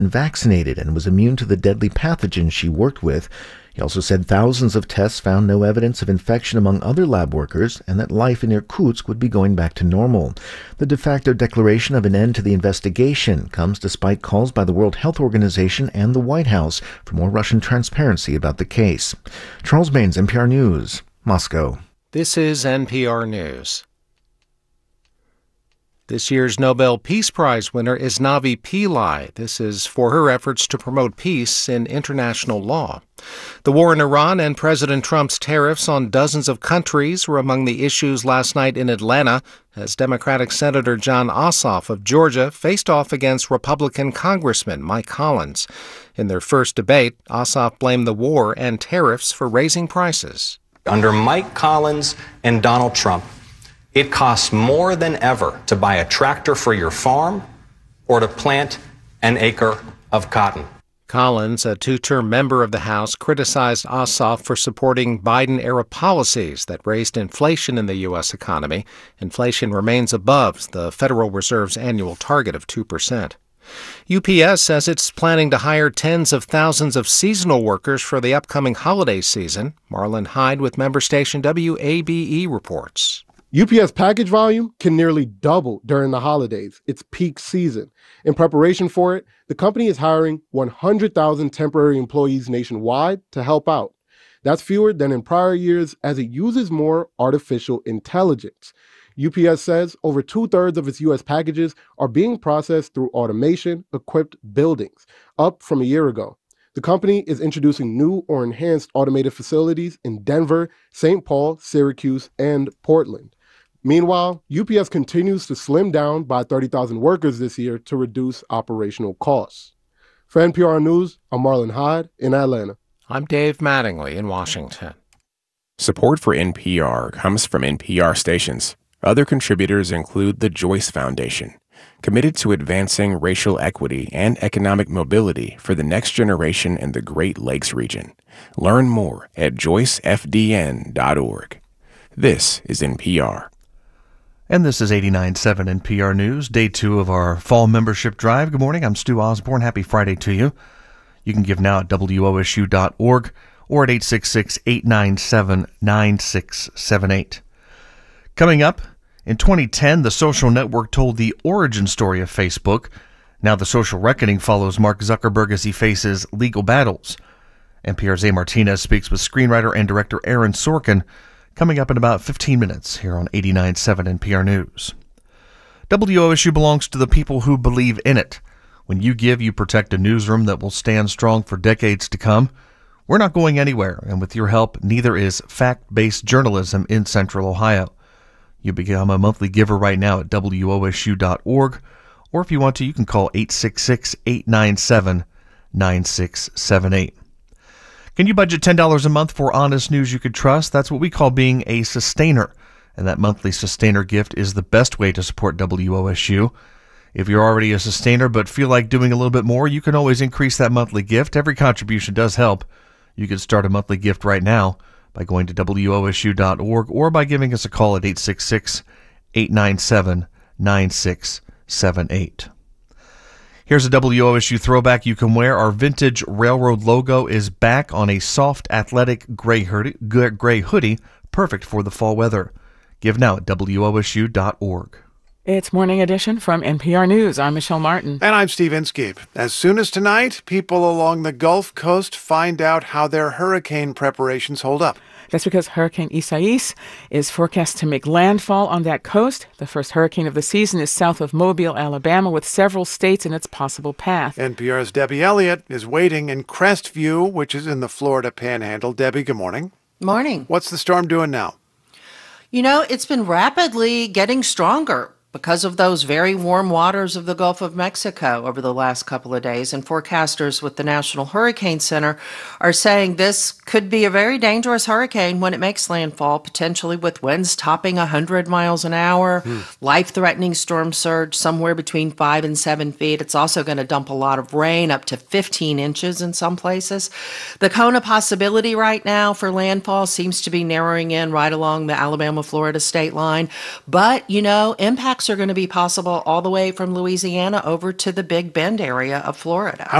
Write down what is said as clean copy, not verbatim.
vaccinated and was immune to the deadly pathogen she worked with. He also said thousands of tests found no evidence of infection among other lab workers and that life in Irkutsk would be going back to normal. The de facto declaration of an end to the investigation comes despite calls by the World Health Organization and the White House for more Russian transparency about the case. Charles Baines, NPR News, Moscow. This is NPR News. This year's Nobel Peace Prize winner is Navi Pillai. This is for her efforts to promote peace in international law. The war in Iran and President Trump's tariffs on dozens of countries were among the issues last night in Atlanta as Democratic Senator Jon Ossoff of Georgia faced off against Republican Congressman Mike Collins. In their first debate, Ossoff blamed the war and tariffs for raising prices. Under Mike Collins and Donald Trump, it costs more than ever to buy a tractor for your farm or to plant an acre of cotton. Collins, a two-term member of the House, criticized Ossoff for supporting Biden-era policies that raised inflation in the U.S. economy. Inflation remains above the Federal Reserve's annual target of 2%. UPS says it's planning to hire tens of thousands of seasonal workers for the upcoming holiday season. Marlon Hyde with member station WABE reports. UPS package volume can nearly double during the holidays, its peak season. In preparation for it, the company is hiring 100,000 temporary employees nationwide to help out. That's fewer than in prior years as it uses more artificial intelligence. UPS says over 2/3 of its U.S. packages are being processed through automation-equipped buildings, up from a year ago. The company is introducing new or enhanced automated facilities in Denver, St. Paul, Syracuse, and Portland. Meanwhile, UPS continues to slim down by 30,000 workers this year to reduce operational costs. For NPR News, I'm Marlon Hyde in Atlanta. I'm Dave Mattingly in Washington. Support for NPR comes from NPR stations. Other contributors include the Joyce Foundation, committed to advancing racial equity and economic mobility for the next generation in the Great Lakes region. Learn more at joycefdn.org. This is NPR. And this is 89.7 NPR News, day 2 of our fall membership drive. Good morning, I'm Stu Osborne. Happy Friday to you. You can give now at WOSU.org or at 866-897-9678. Coming up, in 2010, the social network told the origin story of Facebook. Now the social reckoning follows Mark Zuckerberg as he faces legal battles. NPR's A. Martinez speaks with screenwriter and director Aaron Sorkin coming up in about 15 minutes here on 89.7 NPR News. WOSU belongs to the people who believe in it. When you give, you protect a newsroom that will stand strong for decades to come. We're not going anywhere, and with your help, neither is fact-based journalism in Central Ohio. You become a monthly giver right now at WOSU.org, or if you want to, you can call 866-897-9678. Can you budget $10 a month for honest news you could trust? That's what we call being a sustainer, and that monthly sustainer gift is the best way to support WOSU. If you're already a sustainer but feel like doing a little bit more, you can always increase that monthly gift. Every contribution does help. You can start a monthly gift right now by going to WOSU.org or by giving us a call at 866-897-9678. Here's a WOSU throwback you can wear. Our vintage railroad logo is back on a soft, athletic gray hoodie, perfect for the fall weather. Give now at WOSU.org. It's Morning Edition from NPR News. I'm Michelle Martin. And I'm Steve Inskeep. As soon as tonight, people along the Gulf Coast find out how their hurricane preparations hold up. That's because Hurricane Isaias is forecast to make landfall on that coast. The first hurricane of the season is south of Mobile, Alabama, with several states in its possible path. NPR's Debbie Elliott is waiting in Crestview, which is in the Florida Panhandle. Debbie, good morning. Morning. What's the storm doing now? You know, it's been rapidly getting stronger because of those very warm waters of the Gulf of Mexico over the last couple of days. And forecasters with the National Hurricane Center are saying this could be a very dangerous hurricane when it makes landfall, potentially with winds topping 100 miles an hour, life-threatening storm surge somewhere between 5 and 7 feet. It's also going to dump a lot of rain, up to 15 inches in some places. The Kona possibility right now for landfall seems to be narrowing in right along the Alabama-Florida state line. But, you know, impacts shocks are going to be possible all the way from Louisiana over to the Big Bend area of Florida.